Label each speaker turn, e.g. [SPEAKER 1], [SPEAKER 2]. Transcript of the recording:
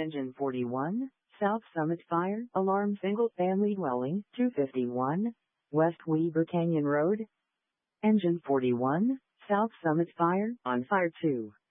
[SPEAKER 1] Engine 41, South Summit Fire Alarm Single Family Dwelling, 251, West Weber Canyon Road. Engine 41, South Summit Fire, on fire 2.